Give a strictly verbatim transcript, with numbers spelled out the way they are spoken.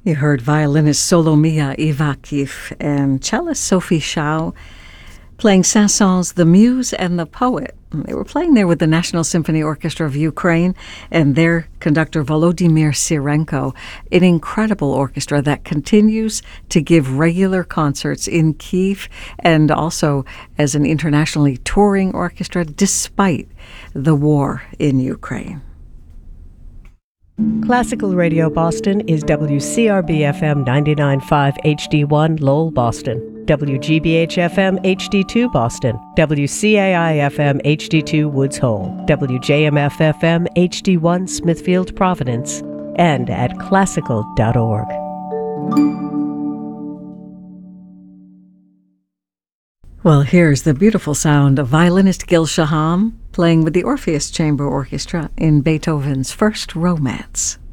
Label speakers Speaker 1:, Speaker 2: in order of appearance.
Speaker 1: You heard violinist Solomia Ivakhiv and cellist Sophie Shao playing Saint-Saëns' The Muse and the Poet. They were playing there with the National Symphony Orchestra of Ukraine and their conductor Volodymyr Sirenko, an incredible orchestra that continues to give regular concerts in Kyiv and also as an internationally touring orchestra despite the war in Ukraine.
Speaker 2: Classical Radio Boston is W C R B F M ninety-nine point five H D one Lowell, Boston, W G B H F M H D two Boston, W C A I F M H D two Woods Hole, W J M F F M H D one Smithfield, Providence, and at classical dot org.
Speaker 1: Well, here's the beautiful sound of violinist Gil Shaham playing with the Orpheus Chamber Orchestra in Beethoven's First Romance.